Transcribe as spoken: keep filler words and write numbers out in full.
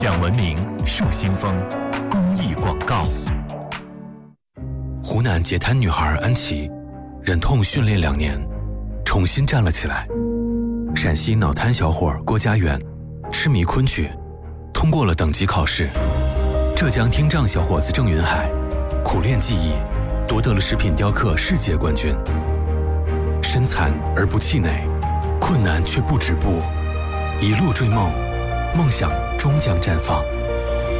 讲文明树新风公益广告。 湖南截瘫女孩安琪，忍痛训练两年，重新站了起来。陕西脑瘫小伙郭家园，痴迷昆曲，通过了等级考试。浙江听障小伙子郑云海，苦练技艺，夺得了食品雕刻世界冠军。身残而不气馁，困难却不止步，一路追梦，梦想终将绽放。